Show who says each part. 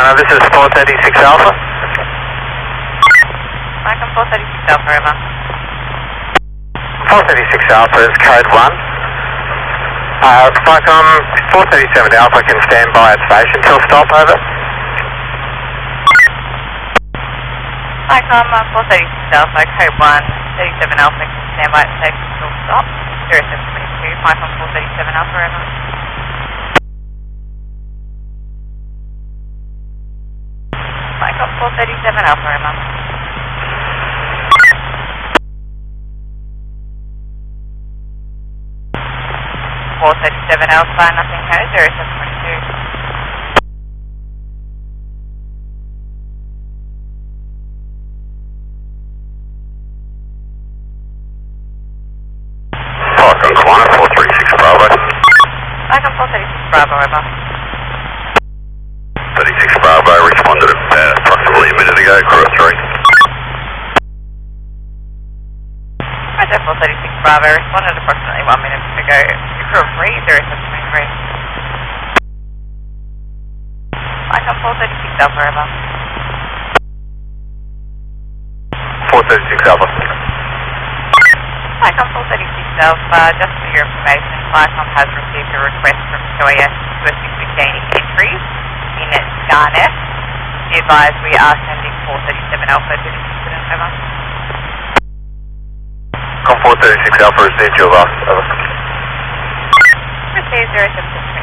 Speaker 1: This is 436 Alpha.
Speaker 2: Micron 436 Alpha, over.
Speaker 1: 436 Alpha is code 1. Micron 437 Alpha can stand by at station till stop, over.
Speaker 2: Micron 436 Alpha, code 1, 37 Alpha can stand by at station till stop. 0722, Micron 437 Alpha, over. Micron 437 Alpha, over. 437 Alpha, nothing code, 0722.
Speaker 1: Falcon Quantum 436 Bravo.
Speaker 2: Micron 436 Bravo, over.
Speaker 1: 36 Bravo responded approximately a minute ago, crew 3.
Speaker 2: Roger, 436 Bravo responded approximately 1 minute ago. Crew 3, 0723. Micron 436 Alpha, over.
Speaker 1: 436 Alpha.
Speaker 2: Micron 436 Alpha, just for your information, Micron has received a request from QAS to assist with gaining entries in Scarnet. Be advised we are sending 437 Alpha to this incident, over.
Speaker 1: Com 436 Alpha received your last, over.
Speaker 2: Received 0723.